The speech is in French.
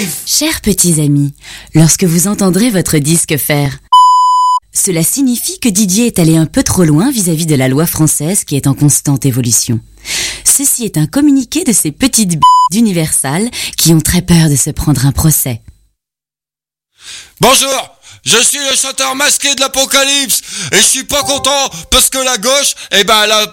Chers petits amis, lorsque vous entendrez votre disque faire, cela signifie que Didier est allé un peu trop loin vis-à-vis de la loi française qui est en constante évolution. Ceci est un communiqué de ces petites d'Universal qui ont très peur de se prendre un procès. Bonjour, je suis le chanteur masqué de l'Apocalypse et je suis pas content parce que la gauche, elle a